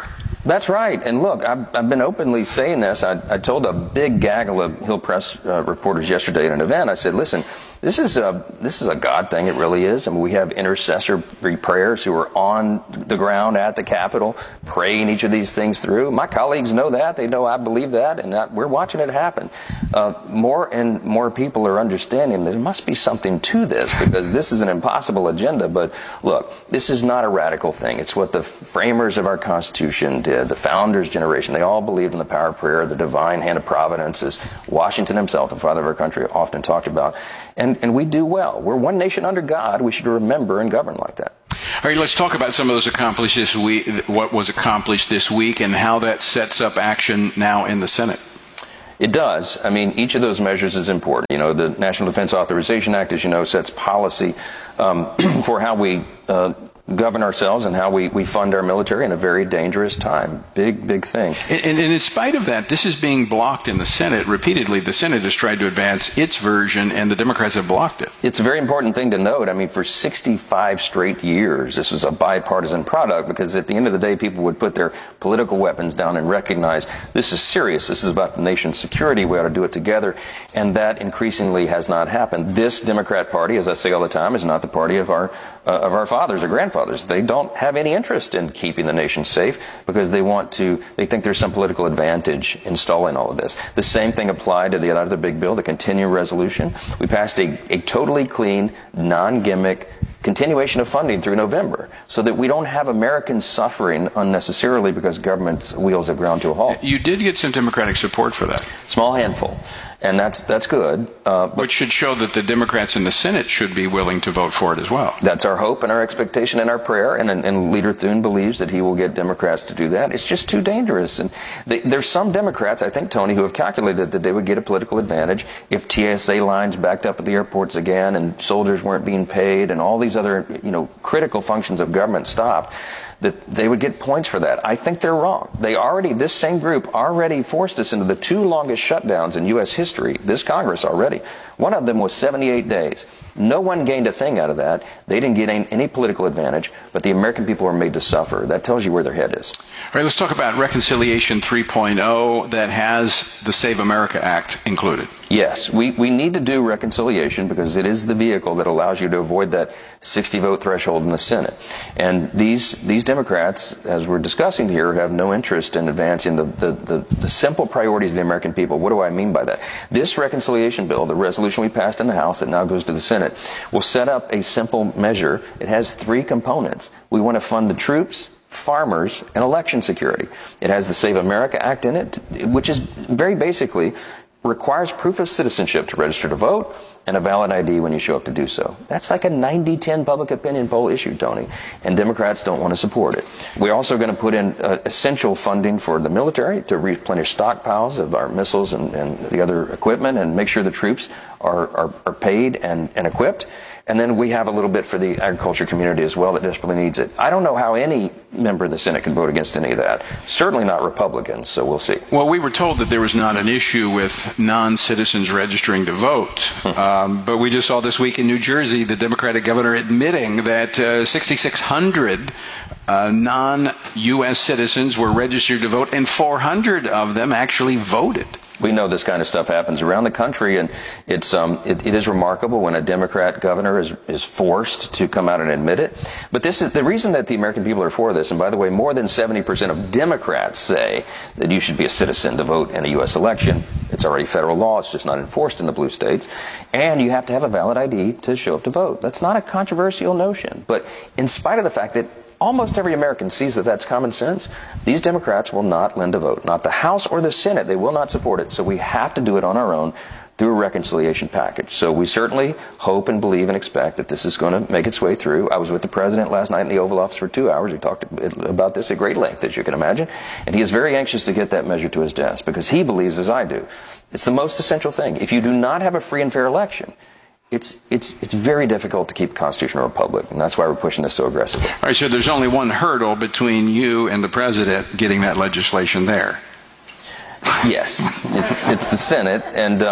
That's right. And look, I've, I've been openly saying this. I, I told a big gaggle of Hill Press uh, reporters yesterday at an event, I said, listen, this is a, this is a God thing. It really is. I mean, we have intercessory prayers who are on the ground at the Capitol praying each of these things through. My colleagues know that. They know I believe that, and that we're watching it happen. Uh, more and more people are understanding there must be something to this, because this is an impossible agenda. But look, this is not a radical thing. It's what the framers of our Constitution did. The founders' generation, they all believed in the power of prayer, the divine hand of providence, as Washington himself, the father of our country, often talked about. And, and we do well. We're one nation under God. We should remember and govern like that. All right, let's talk about some of those accomplished this week, what was accomplished this week, and how that sets up action now in the Senate. It does. I mean, each of those measures is important. You know, the National Defense Authorization Act, as you know, sets policy um, for how we uh, govern ourselves and how we, we fund our military in a very dangerous time. Big, big thing. And, and, and in spite of that, this is being blocked in the Senate repeatedly. The Senate has tried to advance its version, and the Democrats have blocked it. It's a very important thing to note. I mean, for sixty-five straight years, this was a bipartisan product, because at the end of the day, people would put their political weapons down and recognize this is serious. This is about the nation's security. We ought to do it together. And that increasingly has not happened. This Democrat Party, as I say all the time, is not the party of our uh, of our fathers or grandfathers. They don't have any interest in keeping the nation safe, because they want to, they think there's some political advantage in stalling all of this. The same thing applied to the other big bill, the continuing resolution. We passed a, a totally clean, non-gimmick continuation of funding through November, so that we don't have Americans suffering unnecessarily because government wheels have ground to a halt. You did get some Democratic support for that. Small handful. And that's that's good. Uh, Which should show that the Democrats in the Senate should be willing to vote for it as well. That's our hope and our expectation and our prayer. And, and Leader Thune believes that he will get Democrats to do that. It's just too dangerous. And they, there's some Democrats, I think, Tony, who have calculated that they would get a political advantage if T S A lines backed up at the airports again, and soldiers weren't being paid, and all these other, you know, critical functions of government stopped, that they would get points for that. I think they're wrong. They already, this same group already forced us into the two longest shutdowns in U S history, this Congress already. One of them was seventy-eight days. No one gained a thing out of that. They didn't get any, any political advantage, but the American people were made to suffer. That tells you where their head is. All right, let's talk about Reconciliation three point oh that has the Save America Act included. Yes, we, we need to do reconciliation, because it is the vehicle that allows you to avoid that sixty vote threshold in the Senate. And these these Democrats, as we're discussing here, have no interest in advancing the, the, the, the simple priorities of the American people. What do I mean by that? This reconciliation bill, the resolution we passed in the House that now goes to the Senate, will set up a simple measure. It has three components. We want to fund the troops, farmers, and election security. It has the Save America Act in it, which is very basically requires proof of citizenship to register to vote, and a valid I D when you show up to do so. That's like a ninety ten public opinion poll issue, Tony, and Democrats don't want to support it. We're also going to put in uh, essential funding for the military to replenish stockpiles of our missiles and, and the other equipment, and make sure the troops are, are, are paid and, and equipped. And then we have a little bit for the agriculture community as well that desperately needs it. I don't know how any member of the Senate can vote against any of that. Certainly not Republicans, so we'll see. Well, we were told that there was not an issue with non-citizens registering to vote. um, but we just saw this week in New Jersey the Democratic governor admitting that uh, sixty-six hundred uh, non-U S citizens were registered to vote, and four hundred of them actually voted. We know this kind of stuff happens around the country, and it's um, it, it is remarkable when a Democrat governor is is forced to come out and admit it. But this is the reason that the American people are for this. And by the way, more than seventy percent of Democrats say that you should be a citizen to vote in a U S election. It's already federal law. It's just not enforced in the blue states. And you have to have a valid I D to show up to vote. That's not a controversial notion. But in spite of the fact that almost every American sees that that's common sense, these Democrats will not lend a vote. Not the House or the Senate. They will not support it. So we have to do it on our own through a reconciliation package. So we certainly hope and believe and expect that this is going to make its way through. I was with the President last night in the Oval Office for two hours. We talked about this at great length, as you can imagine. And he is very anxious to get that measure to his desk, because he believes, as I do, it's the most essential thing. If you do not have a free and fair election, It's it's it's very difficult to keep a constitutional republic, and that's why we're pushing this so aggressively. All right, so there's only one hurdle between you and the president getting that legislation there. Yes, it's, it's the Senate, and um,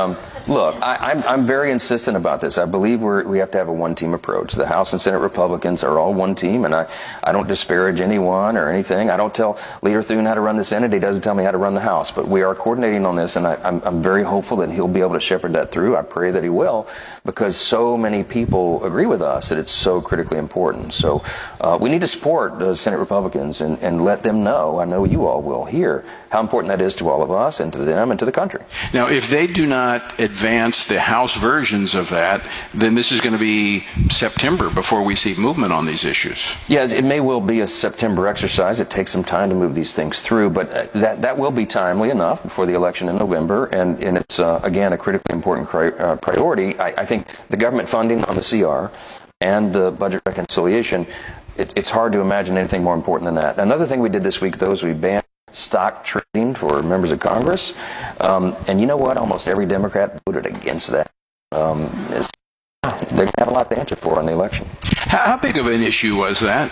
Look, I, I'm, I'm very insistent about this. I believe we're, we have to have a one-team approach. The House and Senate Republicans are all one team, and I, I don't disparage anyone or anything. I don't tell Leader Thune how to run the Senate. He doesn't tell me how to run the House. But we are coordinating on this, and I, I'm, I'm very hopeful that he'll be able to shepherd that through. I pray that he will, because so many people agree with us that it's so critically important. So uh, we need to support the Senate Republicans and, and let them know, I know you all will hear, how important that is to all of us and to them and to the country. Now, if they do not advance the House versions of that, then this is going to be September before we see movement on these issues. Yes, it may well be a September exercise. It takes some time to move these things through, but that, that will be timely enough before the election in November, and, and it's, uh, again, a critically important cri- uh, priority. I, I think the government funding on the C R and the budget reconciliation, it, it's hard to imagine anything more important than that. Another thing we did this week, though, is we banned stock trading for members of Congress. Um, and you know what? Almost every Democrat voted against that. Um, it's, they're going to have a lot to answer for in the election. How big of an issue was that?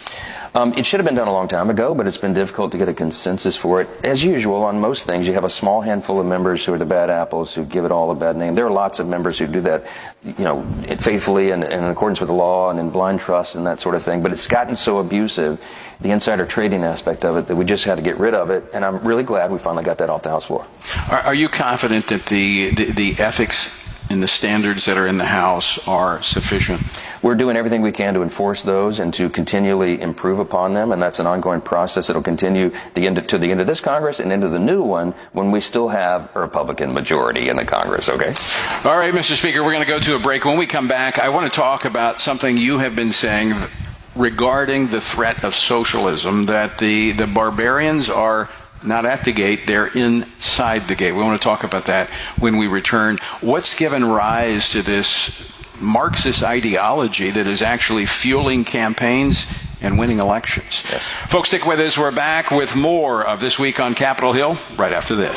Um, it should have been done a long time ago, but it's been difficult to get a consensus for it. As usual, on most things, you have a small handful of members who are the bad apples, who give it all a bad name. There are lots of members who do that, you know, faithfully and, and in accordance with the law and in blind trust and that sort of thing. But it's gotten so abusive, the insider trading aspect of it, that we just had to get rid of it. And I'm really glad we finally got that off the House floor. Are, are you confident that the, the, the ethics and the standards that are in the House are sufficient? We're doing everything we can to enforce those and to continually improve upon them, and that's an ongoing process that will continue the end of, to the end of this Congress and into the new one when we still have a Republican majority in the Congress, okay? All right, Mister Speaker, we're going to go to a break. When we come back, I want to talk about something you have been saying regarding the threat of socialism, that the, the barbarians are not at the gate, they're inside the gate. We want to talk about that when we return. What's given rise to this Marxist ideology that is actually fueling campaigns and winning elections? Yes. Folks, stick with us. We're back with more of This Week on Capitol Hill right after this.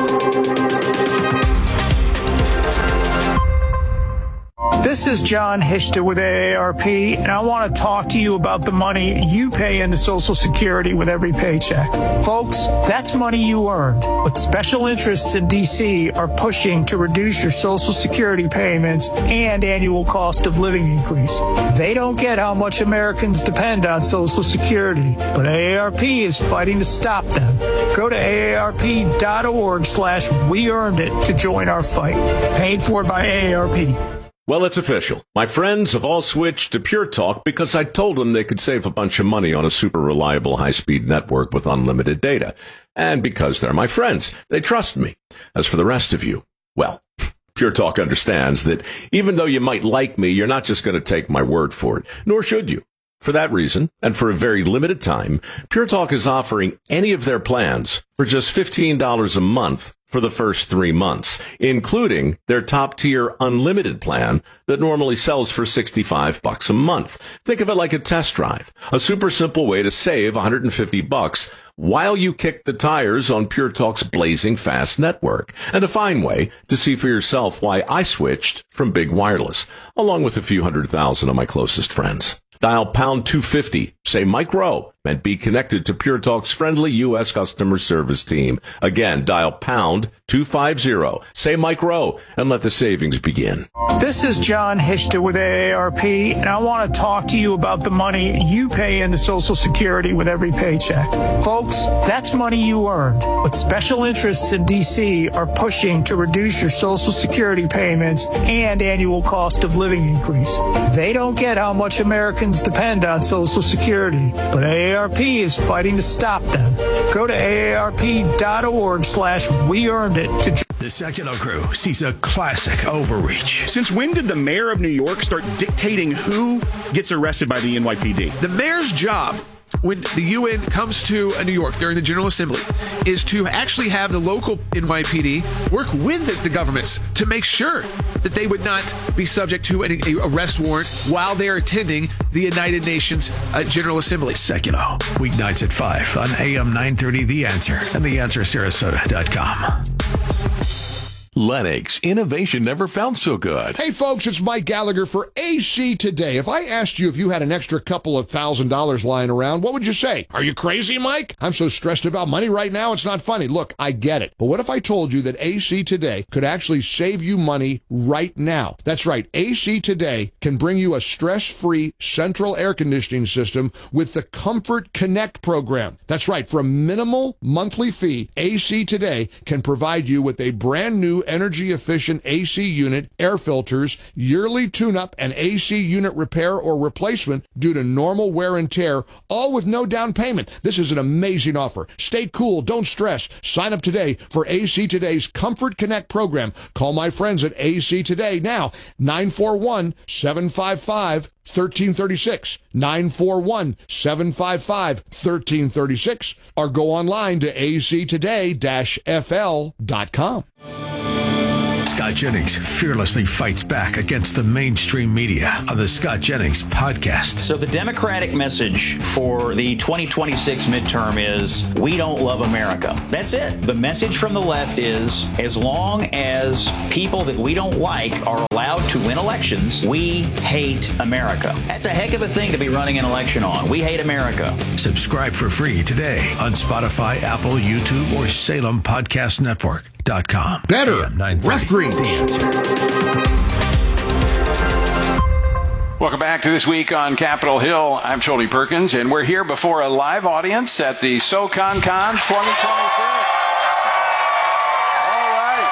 This is John Hichter with A A R P, and I want to talk to you about the money you pay into Social Security with every paycheck. Folks, that's money you earned, but special interests in D C are pushing to reduce your Social Security payments and annual cost of living increase. They don't get how much Americans depend on Social Security, but A A R P is fighting to stop them. Go to A A R P dot org slash we earned it to join our fight. Paid for by A A R P. Well, it's official. My friends have all switched to Pure Talk because I told them they could save a bunch of money on a super reliable high-speed network with unlimited data. And because they're my friends, they trust me. As for the rest of you, well, Pure Talk understands that even though you might like me, you're not just going to take my word for it, nor should you. For that reason, and for a very limited time, Pure Talk is offering any of their plans for just fifteen dollars a month for the first three months, including their top-tier unlimited plan that normally sells for sixty-five bucks a month. Think of it like a test drive, a super simple way to save one hundred fifty bucks while you kick the tires on Pure Talk's blazing fast network, and a fine way to see for yourself why I switched from Big Wireless, along with a few hundred thousand of my closest friends. Dial pound two fifty, say Mike Rowe, and be connected to Pure Talk's friendly U S customer service team. Again, dial pound two fifty, say Mike Rowe, and let the savings begin. This is John Hichter with A A R P, and I want to talk to you about the money you pay into Social Security with every paycheck. Folks, that's money you earned, but special interests in D C are pushing to reduce your Social Security payments and annual cost of living increase. They don't get how much Americans depend on Social Security, but A A R P is fighting to stop them. Go to A A R P dot org slash we earned it to The Secular Crew sees a classic overreach. Since when did the mayor of New York start dictating who gets arrested by the N Y P D? The mayor's job, when the U N comes to New York during the General Assembly, is to actually have the local N Y P D work with the, the governments to make sure that they would not be subject to an arrest warrant while they're attending the United Nations uh, General Assembly. Secular, weeknights at five on A M nine thirty The Answer and the answer sarasota dot com. Lennox, innovation never felt so good. Hey folks, it's Mike Gallagher for A C Today. If I asked you if you had an extra couple of thousand dollars lying around, what would you say? Are you crazy, Mike? I'm so stressed about money right now, it's not funny. Look, I get it. But what if I told you that A C Today could actually save you money right now? That's right. A C Today can bring you a stress-free central air conditioning system with the Comfort Connect program. That's right. For a minimal monthly fee, A C Today can provide you with a brand new energy-efficient A C unit, air filters, yearly tune-up, and A C unit repair or replacement due to normal wear and tear, all with no down payment. This is an amazing offer. Stay cool. Don't stress. Sign up today for A C Today's Comfort Connect program. Call my friends at A C Today now, nine four one, seven five five, one three three six, nine four one, seven five five, one three three six, or go online to a c today dash f l dot com. Scott Jennings fearlessly fights back against the mainstream media on the Scott Jennings podcast. So the Democratic message for the twenty twenty-six midterm is, we don't love America. That's it. The message from the left is, as long as people that we don't like are allowed to win elections, we hate America. That's a heck of a thing to be running an election on. We hate America. Subscribe for free today on Spotify, Apple, YouTube, or Salem Podcast Network. Dot com. Better. Rough Greens. Welcome back to This Week on Capitol Hill. I'm Charlie Perkins, and we're here before a live audience at the SoCon Con twenty twenty-six. All right.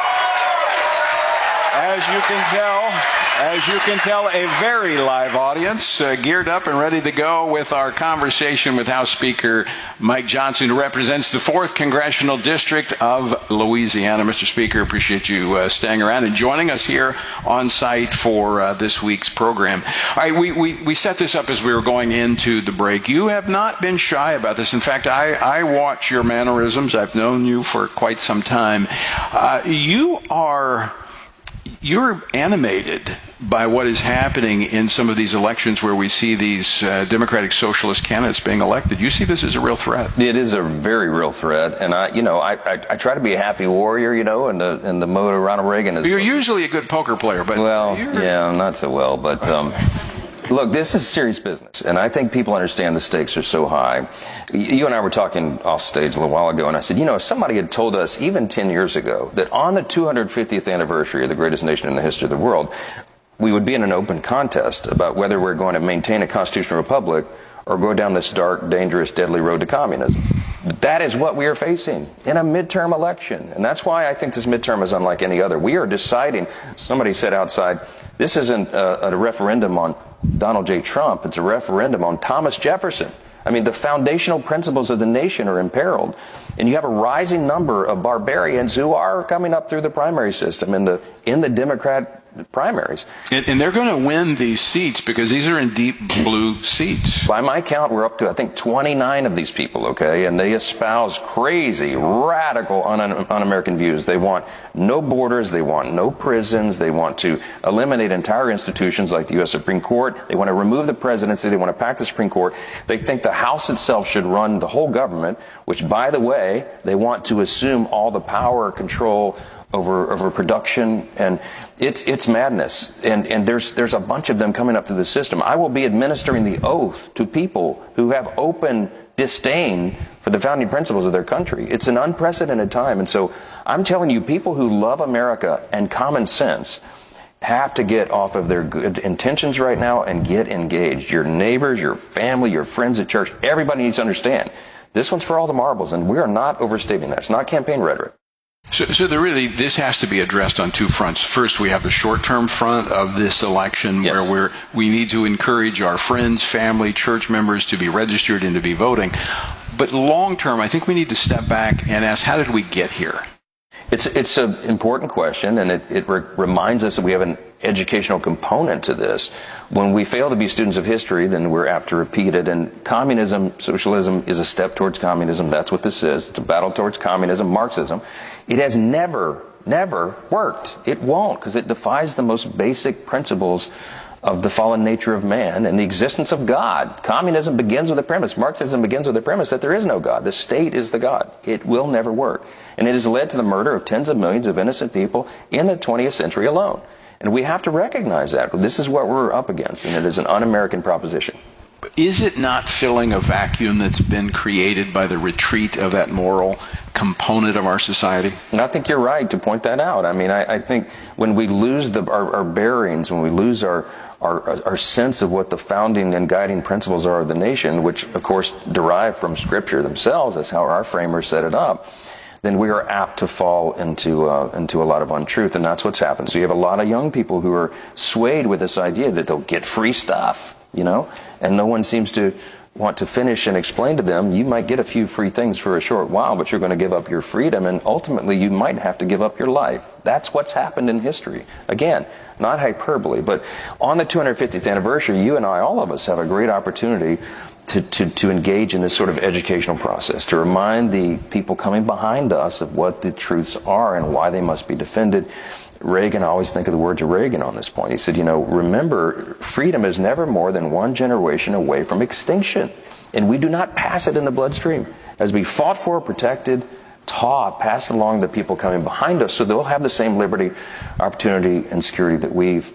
As you can tell, as you can tell, a very live audience, uh, geared up and ready to go with our conversation with House Speaker Mike Johnson, who represents the fourth Congressional District of Louisiana. Mister Speaker, appreciate you uh, staying around and joining us here on site for uh, this week's program. All right, we, we, we set this up as we were going into the break. You have not been shy about this. In fact, I, I watch your mannerisms. I've known you for quite some time. Uh, you are... You're animated by what is happening in some of these elections where we see these uh, Democratic Socialist candidates being elected. You see this as a real threat? It is a very real threat, and I, you know, I, I, I try to be a happy warrior, you know, in the in the mode of Ronald Reagan. Is You're usually a good poker player, but well, you're... yeah, not so well, but. Um, Look, this is serious business, and I think people understand the stakes are so high. You and I were talking off stage a little while ago, and I said, you know, if somebody had told us even ten years ago that on the two hundred fiftieth anniversary of the greatest nation in the history of the world, we would be in an open contest about whether we're going to maintain a constitutional republic or go down this dark, dangerous, deadly road to communism. That is what we are facing in a midterm election. And that's why I think this midterm is unlike any other. We are deciding, somebody said outside, this isn't a, a referendum on Donald J. Trump, it's a referendum on Thomas Jefferson. I mean, the foundational principles of the nation are imperiled. And you have a rising number of barbarians who are coming up through the primary system in the in the Democrat primaries. And, and they're going to win these seats because these are in deep blue seats. By my count, we're up to, I think, twenty-nine of these people, okay? And they espouse crazy, radical, un- un-American views. They want no borders. They want no prisons. They want to eliminate entire institutions like the U S Supreme Court. They want to remove the presidency. They want to pack the Supreme Court. They think the House itself should run the whole government, which, by the way, they want to assume all the power, control over over production, and it's it's madness. And and there's there's a bunch of them coming up through the system. I will be administering the oath to people who have open disdain for the founding principles of their country. It's an unprecedented time. And so I'm telling you, people who love America and common sense have to get off of their good intentions right now and get engaged. Your neighbors, your family, your friends at church, everybody needs to understand this one's for all the marbles, and we are not overstating that. It's not campaign rhetoric. So, so there really, this has to be addressed on two fronts. First, we have the short-term front of this election, yes, where we're, we need to encourage our friends, family, church members to be registered and to be voting. But long-term, I think we need to step back and ask, how did we get here? It's it's an important question, and it, it re- reminds us that we have an educational component to this. When we fail to be students of history, then we're apt to repeat it. And communism, socialism is a step towards communism. That's what this is. It's a battle towards communism, Marxism. It has never, never worked. It won't, because it defies the most basic principles of the fallen nature of man and the existence of God. Communism begins with the premise, Marxism begins with the premise that there is no God. The state is the God. It will never work. And it has led to the murder of tens of millions of innocent people in the twentieth century alone. And we have to recognize that. This is what we're up against, and it is an un-American proposition. Is it not filling a vacuum that's been created by the retreat of that moral component of our society? And I think you're right to point that out. I mean, I, I think when we lose the, our, our bearings, when we lose our, our, our sense of what the founding and guiding principles are of the nation, which, of course, derive from Scripture themselves, that's how our framers set it up, then we are apt to fall into uh, into a lot of untruth, and that's what's happened. So you have a lot of young people who are swayed with this idea that they'll get free stuff, you know, and no one seems to want to finish and explain to them, you might get a few free things for a short while, but you're going to give up your freedom, and ultimately you might have to give up your life. That's what's happened in history. Again, not hyperbole, but on the two hundred fiftieth anniversary, you and I, all of us, have a great opportunity to, to, to engage in this sort of educational process, to remind the people coming behind us of what the truths are and why they must be defended. Reagan, I always think of the words of Reagan on this point. He said, you know, remember, freedom is never more than one generation away from extinction, and we do not pass it in the bloodstream. As we fought for, protected, taught, passed along to the people coming behind us, so they'll have the same liberty, opportunity, and security that we've